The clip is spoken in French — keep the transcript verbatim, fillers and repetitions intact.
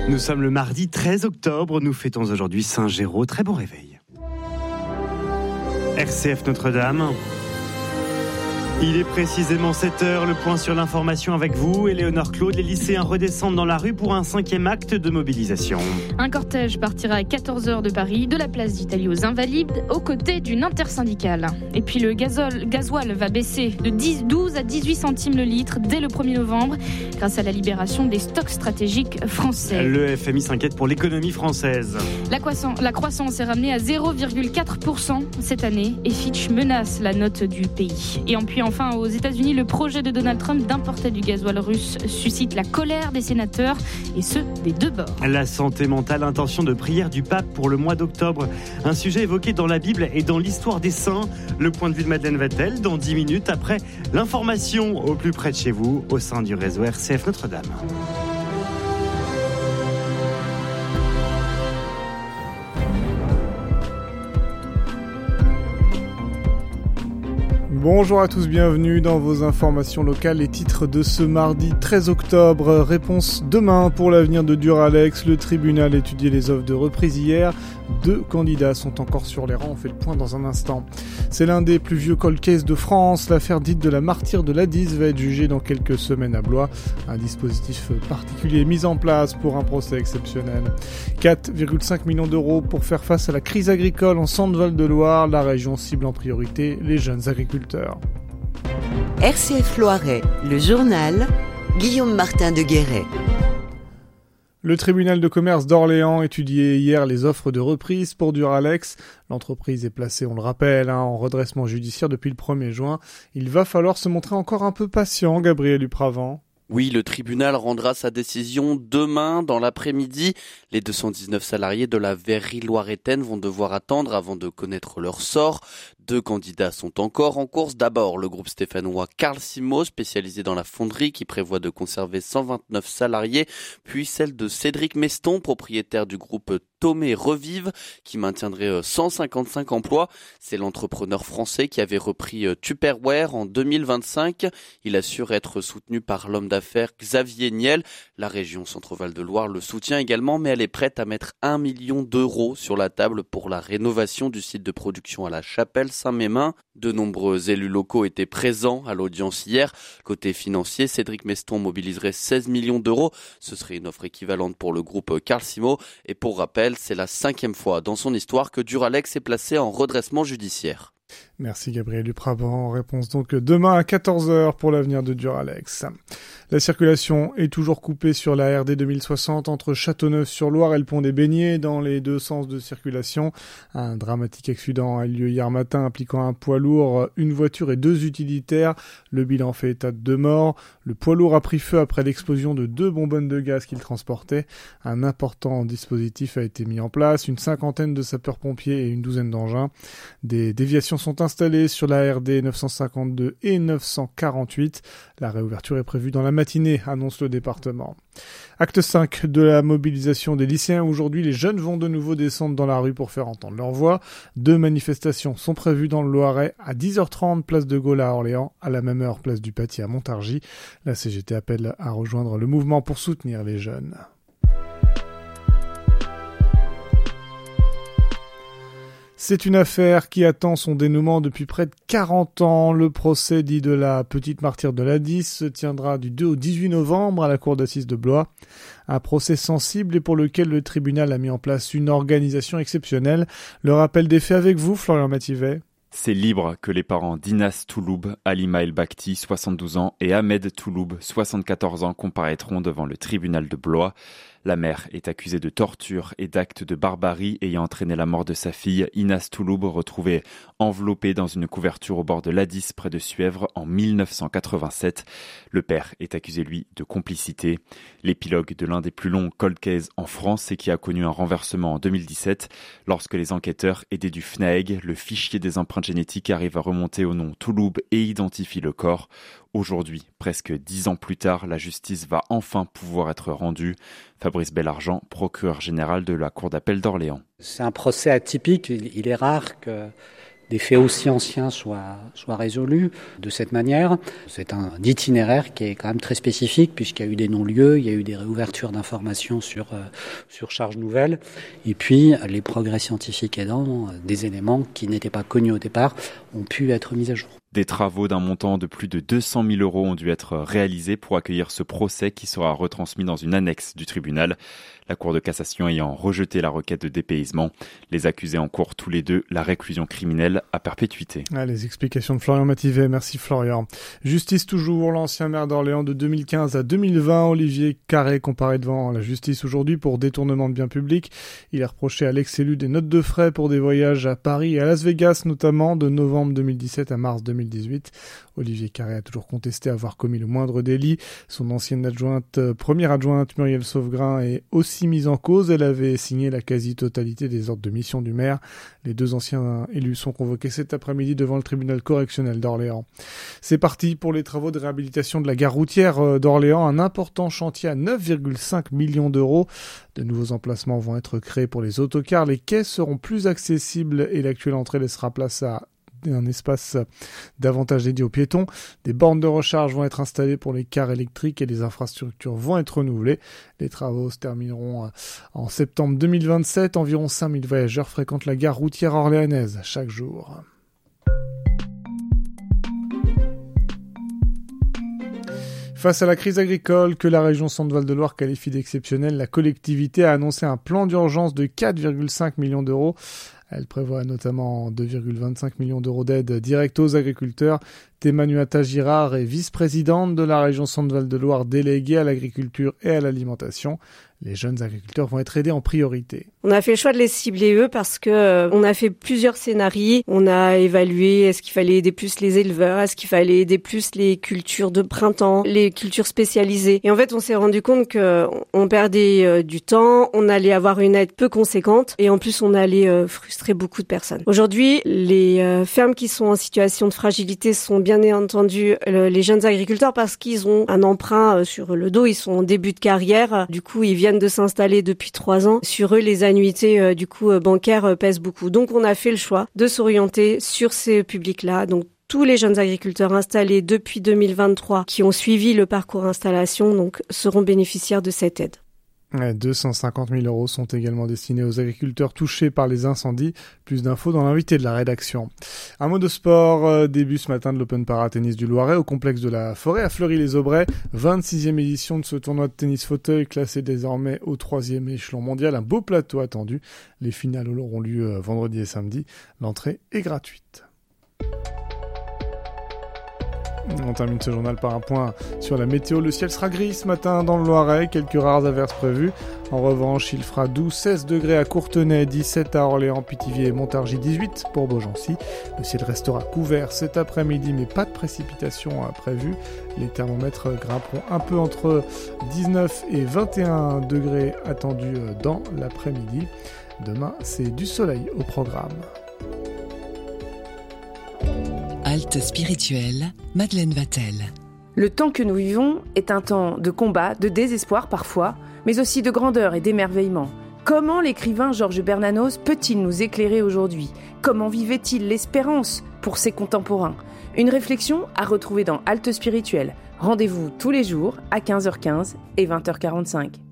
Nous sommes le mardi treize octobre, nous fêtons aujourd'hui Saint-Géraud. Très bon réveil. R C F Notre-Dame. Il est précisément sept heures, le point sur l'information avec vous, Éléonore Claude. Les lycéens redescendent dans la rue pour un cinquième acte de mobilisation. Un cortège partira à quatorze heures de Paris, de la place d'Italie aux Invalides, aux côtés d'une intersyndicale. Et puis le gazole, gasoil va baisser de dix, douze à dix-huit centimes le litre dès le premier novembre, grâce à la libération des stocks stratégiques français. Le F M I s'inquiète pour l'économie française. La croissance, la croissance est ramenée à zéro virgule quatre pour cent cette année et Fitch menace la note du pays. Et en puis Enfin, aux États-Unis, le projet de Donald Trump d'importer du gasoil russe suscite la colère des sénateurs, et ce, des deux bords. La santé mentale, intention de prière du pape pour le mois d'octobre. Un sujet évoqué dans la Bible et dans l'histoire des saints. Le point de vue de Madeleine Vatel, dans dix minutes, après l'information au plus près de chez vous, au sein du réseau R C F Notre-Dame. Bonjour à tous, bienvenue dans vos informations locales. Les titres de ce mardi treize octobre. Réponse demain pour l'avenir de Duralex. Le tribunal étudiait les offres de reprise hier. Deux candidats sont encore sur les rangs. On fait le point dans un instant. C'est l'un des plus vieux cold cases de France. L'affaire dite de la martyre de l'A D I S va être jugée dans quelques semaines à Blois. Un dispositif particulier mis en place pour un procès exceptionnel. quatre virgule cinq millions d'euros pour faire face à la crise agricole en Centre-Val de Loire. La région cible en priorité les jeunes agriculteurs. R C F Loiret, le journal, Guillaume Martin de Guéret. Le tribunal de commerce d'Orléans étudiait hier les offres de reprise pour Duralex. L'entreprise est placée, on le rappelle, hein, en redressement judiciaire depuis le premier juin. Il va falloir se montrer encore un peu patient, Gabriel Dupravant. Oui, le tribunal rendra sa décision demain dans l'après-midi. Les deux cent dix-neuf salariés de la verrerie loiretaine vont devoir attendre avant de connaître leur sort. Deux candidats sont encore en course. D'abord, le groupe stéphanois Carl Simo, spécialisé dans la fonderie, qui prévoit de conserver cent vingt-neuf salariés. Puis celle de Cédric Meston, propriétaire du groupe Tomé Revive, qui maintiendrait cent cinquante-cinq emplois. C'est l'entrepreneur français qui avait repris Tupperware en deux mille vingt-cinq. Il assure être soutenu par l'homme d'affaires Xavier Niel. La région Centre-Val de Loire le soutient également, mais elle est prête à mettre un million d'euros sur la table pour la rénovation du site de production à la Chapelle Saint-Mémin. De nombreux élus locaux étaient présents à l'audience hier. Côté financier, Cédric Meston mobiliserait seize millions d'euros. Ce serait une offre équivalente pour le groupe Carl Simo. Et pour rappel, c'est la cinquième fois dans son histoire que Duralex est placé en redressement judiciaire. Merci Gabriel Dupravant. Réponse donc demain à quatorze heures pour l'avenir de Duralex. La circulation est toujours coupée sur la R D deux mille soixante entre Châteauneuf-sur-Loire et le pont des Beignets dans les deux sens de circulation. Un dramatique accident a eu lieu hier matin impliquant un poids lourd, une voiture et deux utilitaires. Le bilan fait état de deux morts. Le poids lourd a pris feu après l'explosion de deux bonbonnes de gaz qu'il transportait. Un important dispositif a été mis en place. Une cinquantaine de sapeurs-pompiers et une douzaine d'engins. Des déviations sont installées sur la R D neuf cent cinquante-deux et neuf cent quarante-huit. La réouverture est prévue dans la matinée, annonce le département. Acte cinq de la mobilisation des lycéens. Aujourd'hui, les jeunes vont de nouveau descendre dans la rue pour faire entendre leur voix. Deux manifestations sont prévues dans le Loiret à dix heures trente, place de Gaulle à Orléans, à la même heure, place du Paty à Montargis. La C G T appelle à rejoindre le mouvement pour soutenir les jeunes. C'est une affaire qui attend son dénouement depuis près de quarante ans. Le procès dit de la petite martyre de l'A D I S se tiendra du deux au dix-huit novembre à la cour d'assises de Blois. Un procès sensible et pour lequel le tribunal a mis en place une organisation exceptionnelle. Le rappel des faits avec vous, Florian Mativet. C'est libre que les parents d'Inas Touloub, Halima El Bakhti, soixante-douze ans, et Ahmed Touloub, soixante-quatorze ans, comparaîtront devant le tribunal de Blois. La mère est accusée de torture et d'actes de barbarie ayant entraîné la mort de sa fille, Inas Touloub, retrouvée enveloppée dans une couverture au bord de l'A D I S près de Suèvre en mille neuf cent quatre-vingt-sept. Le père est accusé, lui, de complicité. L'épilogue de l'un des plus longs cold cases en France et qui a connu un renversement en deux mille dix-sept, lorsque les enquêteurs, aidés du F N A E G, le fichier des empreintes génétiques, arrivent à remonter au nom Touloub et identifient le corps. Aujourd'hui, presque dix ans plus tard, la justice va enfin pouvoir être rendue. Fabrice Bellargent, procureur général de la Cour d'appel d'Orléans. C'est un procès atypique. Il est rare que, des faits aussi anciens soient, soient résolus de cette manière. C'est un itinéraire qui est quand même très spécifique puisqu'il y a eu des non-lieux, il y a eu des réouvertures d'informations sur, euh, sur charges nouvelles et puis les progrès scientifiques aidant, des éléments qui n'étaient pas connus au départ ont pu être mis à jour. Des travaux d'un montant de plus de deux cent mille euros ont dû être réalisés pour accueillir ce procès qui sera retransmis dans une annexe du tribunal. La Cour de cassation ayant rejeté la requête de dépaysement, les accusés encourent tous les deux la réclusion criminelle à perpétuité. Ah, les explications de Florian Mativet, merci Florian. Justice toujours, l'ancien maire d'Orléans de deux mille quinze à deux mille vingt, Olivier Carré comparaît devant la justice aujourd'hui pour détournement de biens publics. Il a reproché à l'ex-élu des notes de frais pour des voyages à Paris et à Las Vegas notamment de novembre deux mille dix-sept à mars deux mille dix-huit. Olivier Carré a toujours contesté avoir commis le moindre délit. Son ancienne adjointe, euh, première adjointe Muriel Sauvegrain est aussi mise en cause. Elle avait signé la quasi-totalité des ordres de mission du maire. Les deux anciens élus sont convoqués cet après-midi devant le tribunal correctionnel d'Orléans. C'est parti pour les travaux de réhabilitation de la gare routière d'Orléans. Un important chantier à neuf virgule cinq millions d'euros. De nouveaux emplacements vont être créés pour les autocars. Les quais seront plus accessibles et l'actuelle entrée laissera place à un espace davantage dédié aux piétons. Des bornes de recharge vont être installées pour les cars électriques et les infrastructures vont être renouvelées. Les travaux se termineront en septembre deux mille vingt-sept. Environ cinq mille voyageurs fréquentent la gare routière orléanaise chaque jour. Face à la crise agricole que la région Centre-Val de Loire qualifie d'exceptionnelle, la collectivité a annoncé un plan d'urgence de quatre virgule cinq millions d'euros. Elle prévoit notamment deux virgule vingt-cinq millions d'euros d'aide directe aux agriculteurs. Thémanuata Girard est vice-présidente de la région Centre-Val de Loire déléguée à l'agriculture et à l'alimentation. Les jeunes agriculteurs vont être aidés en priorité. On a fait le choix de les cibler eux parce que euh, on a fait plusieurs scénarios. On a évalué est-ce qu'il fallait aider plus les éleveurs, est-ce qu'il fallait aider plus les cultures de printemps, les cultures spécialisées. Et en fait, on s'est rendu compte que on perdait euh, du temps, on allait avoir une aide peu conséquente et en plus on allait euh, frustrer beaucoup de personnes. Aujourd'hui, les euh, fermes qui sont en situation de fragilité sont bien entendu euh, les jeunes agriculteurs parce qu'ils ont un emprunt euh, sur le dos, ils sont en début de carrière, du coup ils viennent de s'installer depuis trois ans. Sur eux, les annuités euh, du coup euh, bancaires euh, pèsent beaucoup. Donc on a fait le choix de s'orienter sur ces publics-là. Donc tous les jeunes agriculteurs installés depuis deux mille vingt-trois qui ont suivi le parcours installation donc seront bénéficiaires de cette aide. deux cent cinquante mille euros sont également destinés aux agriculteurs touchés par les incendies. Plus d'infos dans l'invité de la rédaction. Un mot de sport, euh, début ce matin de l'Open Para-Tennis du Loiret au complexe de la Forêt à Fleury-les-Aubrais. vingt-sixième édition de ce tournoi de tennis fauteuil classé désormais au troisième échelon mondial. Un beau plateau attendu. Les finales auront lieu euh, vendredi et samedi. L'entrée est gratuite. On termine ce journal par un point sur la météo. Le ciel sera gris ce matin dans le Loiret, quelques rares averses prévues. En revanche, il fera doux, seize degrés à Courtenay, dix-sept à Orléans, Pithiviers et Montargis, dix-huit pour Beaugency. Le ciel restera couvert cet après-midi, mais pas de précipitations prévues. Les thermomètres grimperont un peu entre dix-neuf et vingt et un degrés attendus dans l'après-midi. Demain, c'est du soleil au programme. Halte spirituelle, Madeleine Vatel. Le temps que nous vivons est un temps de combat, de désespoir parfois, mais aussi de grandeur et d'émerveillement. Comment l'écrivain Georges Bernanos peut-il nous éclairer aujourd'hui ? Comment vivait-il l'espérance pour ses contemporains ? Une réflexion à retrouver dans Halte spirituelle. Rendez-vous tous les jours à quinze heures quinze et vingt heures quarante-cinq.